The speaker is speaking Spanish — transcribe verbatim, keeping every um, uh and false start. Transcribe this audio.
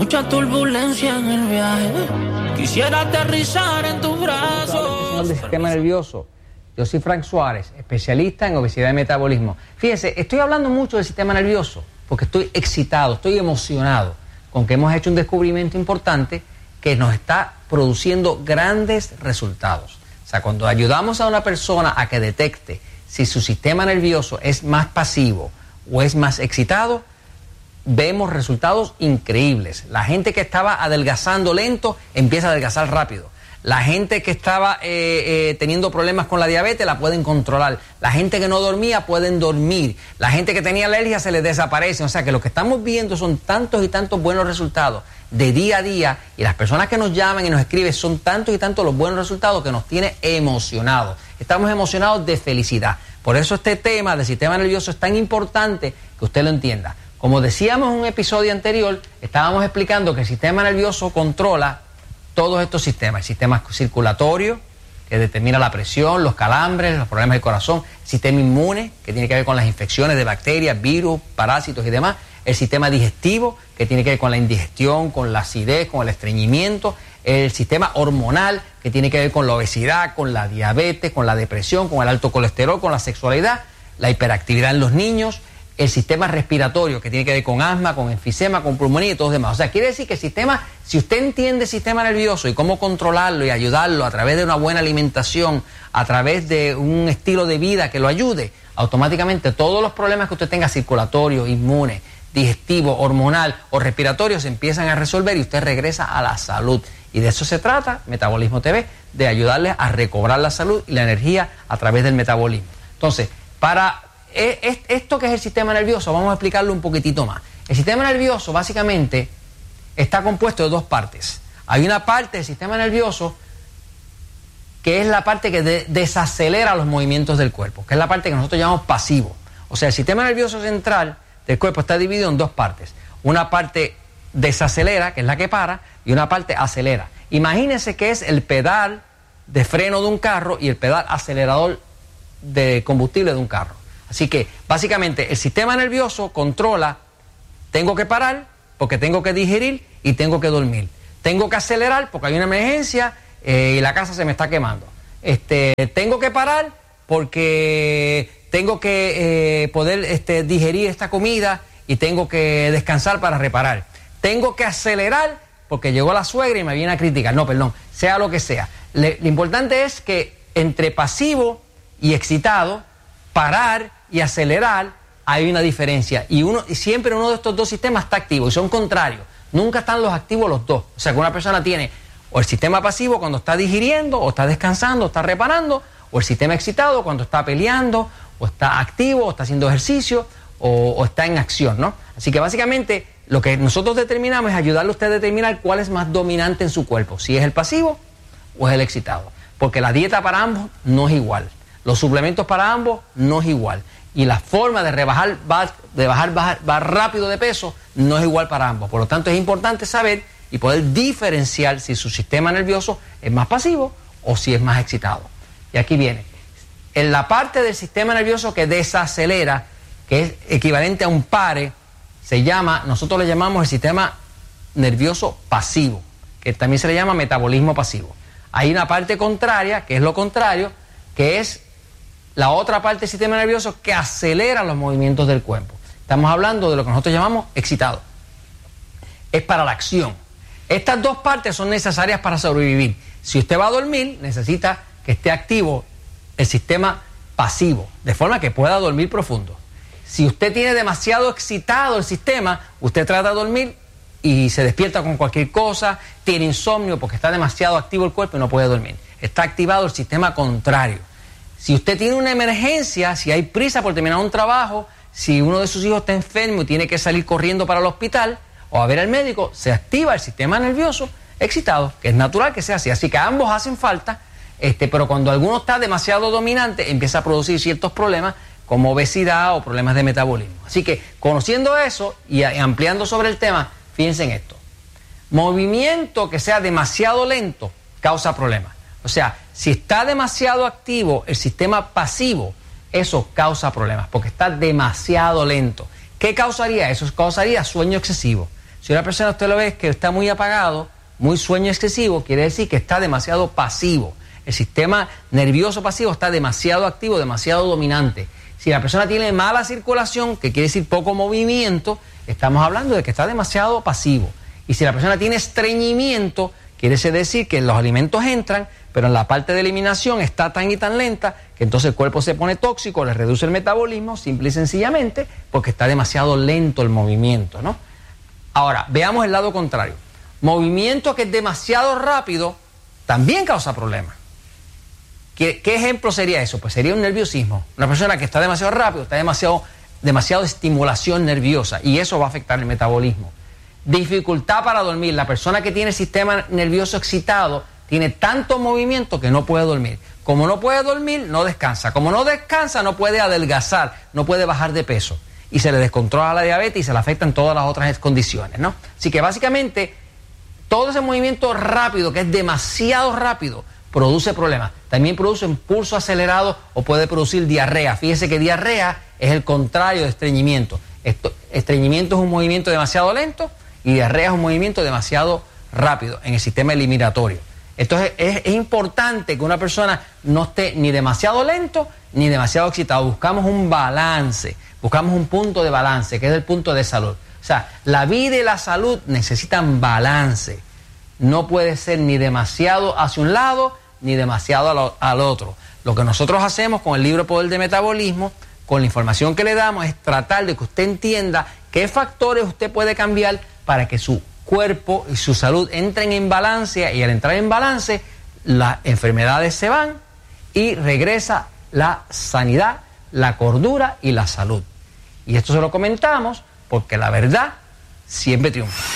mucha turbulencia en el viaje. Quisiera aterrizar en tus brazos. Del sistema nervioso. Yo soy Frank Suárez, especialista en obesidad y metabolismo. Fíjense, estoy hablando mucho del sistema nervioso porque estoy excitado, estoy emocionado con que hemos hecho un descubrimiento importante que nos está produciendo grandes resultados. O sea, cuando ayudamos a una persona a que detecte si su sistema nervioso es más pasivo o es más excitado, vemos resultados increíbles. La gente que estaba adelgazando lento empieza a adelgazar rápido. La gente que estaba eh, eh, teniendo problemas con la diabetes la pueden controlar. La gente que no dormía pueden dormir. La gente que tenía alergia se les desaparece. O sea que lo que estamos viendo son tantos y tantos buenos resultados de día a día, y las personas que nos llaman y nos escriben son tantos y tantos los buenos resultados que nos tiene emocionados. Estamos emocionados de felicidad. Por eso este tema del sistema nervioso es tan importante que usted lo entienda. Como decíamos en un episodio anterior, estábamos explicando que el sistema nervioso controla todos estos sistemas. El sistema circulatorio, que determina la presión, los calambres, los problemas del corazón. El sistema inmune, que tiene que ver con las infecciones de bacterias, virus, parásitos y demás. El sistema digestivo, que tiene que ver con la indigestión, con la acidez, con el estreñimiento. El sistema hormonal, que tiene que ver con la obesidad, con la diabetes, con la depresión, con el alto colesterol, con la sexualidad, la hiperactividad en los niños. El sistema respiratorio, que tiene que ver con asma, con enfisema, con pulmonía y todo lo demás. O sea, quiere decir que el sistema, si usted entiende el sistema nervioso y cómo controlarlo y ayudarlo a través de una buena alimentación, a través de un estilo de vida que lo ayude, automáticamente todos los problemas que usted tenga, circulatorio, inmune, digestivo, hormonal o respiratorio, se empiezan a resolver y usted regresa a la salud. Y de eso se trata Metabolismo T V, de ayudarles a recobrar la salud y la energía a través del metabolismo. Entonces, para esto que es el sistema nervioso, vamos a explicarlo un poquitito más. El sistema nervioso básicamente está compuesto de dos partes. Hay una parte del sistema nervioso que es la parte que de desacelera los movimientos del cuerpo, que es la parte que nosotros llamamos pasivo. O sea, el sistema nervioso central del cuerpo está dividido en dos partes. Una parte desacelera, que es la que para, y una parte acelera. Imagínense que es el pedal de freno de un carro y el pedal acelerador de combustible de un carro. Así que, básicamente, el sistema nervioso controla, tengo que parar porque tengo que digerir y tengo que dormir. Tengo que acelerar porque hay una emergencia eh, y la casa se me está quemando. Este, tengo que parar porque tengo que eh, poder este, digerir esta comida y tengo que descansar para reparar. Tengo que acelerar porque llegó la suegra y me viene a criticar. No, perdón, sea lo que sea. Le, lo importante es que entre pasivo y excitado, parar y acelerar, hay una diferencia. Y, uno, y siempre uno de estos dos sistemas está activo y son contrarios. Nunca están los activos los dos. O sea que una persona tiene o el sistema pasivo cuando está digiriendo, o está descansando, o está reparando, o el sistema excitado cuando está peleando, o está activo, o está haciendo ejercicio, o, o está en acción, ¿no? Así que básicamente lo que nosotros determinamos es ayudarle a usted a determinar cuál es más dominante en su cuerpo, si es el pasivo o es el excitado. Porque la dieta para ambos no es igual. Los suplementos para ambos no es igual. Y la forma de rebajar, de bajar, bajar, bajar rápido de peso no es igual para ambos. Por lo tanto, es importante saber y poder diferenciar si su sistema nervioso es más pasivo o si es más excitado. Y aquí viene. En la parte del sistema nervioso que desacelera, que es equivalente a un pare, se llama, nosotros le llamamos el sistema nervioso pasivo, que también se le llama metabolismo pasivo. Hay una parte contraria, que es lo contrario, que es la otra parte del sistema nervioso que acelera los movimientos del cuerpo. Estamos hablando de lo que nosotros llamamos excitado. Es para la acción. Estas dos partes son necesarias para sobrevivir. Si usted va a dormir, necesita que esté activo el sistema pasivo, de forma que pueda dormir profundo. Si usted tiene demasiado excitado el sistema, usted trata de dormir y se despierta con cualquier cosa, tiene insomnio porque está demasiado activo el cuerpo y no puede dormir. Está activado el sistema contrario. Si usted tiene una emergencia, si hay prisa por terminar un trabajo, si uno de sus hijos está enfermo y tiene que salir corriendo para el hospital o a ver al médico, se activa el sistema nervioso excitado, que es natural que sea así. Así que ambos hacen falta, este, pero cuando alguno está demasiado dominante, empieza a producir ciertos problemas como obesidad o problemas de metabolismo. Así que, conociendo eso y ampliando sobre el tema, fíjense en esto. Movimiento que sea demasiado lento causa problemas. O sea, si está demasiado activo el sistema pasivo, eso causa problemas, porque está demasiado lento. ¿Qué causaría eso? Causaría sueño excesivo. Si una persona usted lo ve que está muy apagado, muy sueño excesivo, quiere decir que está demasiado pasivo. El sistema nervioso pasivo está demasiado activo, demasiado dominante. Si la persona tiene mala circulación, que quiere decir poco movimiento, estamos hablando de que está demasiado pasivo. Y si la persona tiene estreñimiento, quiere decir que los alimentos entran, pero en la parte de eliminación está tan y tan lenta que entonces el cuerpo se pone tóxico, le reduce el metabolismo, simple y sencillamente porque está demasiado lento el movimiento, ¿no? Ahora, veamos el lado contrario. Movimiento que es demasiado rápido también causa problemas. ¿Qué, qué ejemplo sería eso? Pues sería un nerviosismo. Una persona que está demasiado rápido, está demasiado, demasiado estimulación nerviosa y eso va a afectar el metabolismo. Dificultad para dormir. La persona que tiene el sistema nervioso excitado tiene tanto movimiento que no puede dormir. Como no puede dormir, no descansa. Como no descansa, no puede adelgazar, no puede bajar de peso. Y se le descontrola la diabetes y se le afectan todas las otras condiciones, ¿no? Así que básicamente todo ese movimiento rápido, que es demasiado rápido, produce problemas. También produce un pulso acelerado o puede producir diarrea. Fíjese que diarrea es el contrario de estreñimiento. Esto, estreñimiento es un movimiento demasiado lento y diarrea es un movimiento demasiado rápido en el sistema eliminatorio. Entonces es, es importante que una persona no esté ni demasiado lento ni demasiado excitado. Buscamos un balance, buscamos un punto de balance, que es el punto de salud. O sea, la vida y la salud necesitan balance. No puede ser ni demasiado hacia un lado ni demasiado al, al otro. Lo que nosotros hacemos con el libro Poder de Metabolismo, con la información que le damos, es tratar de que usted entienda qué factores usted puede cambiar para que su cuerpo y su salud entren en balance, y al entrar en balance las enfermedades se van y regresa la sanidad, la cordura y la salud. Y esto se lo comentamos porque la verdad siempre triunfa.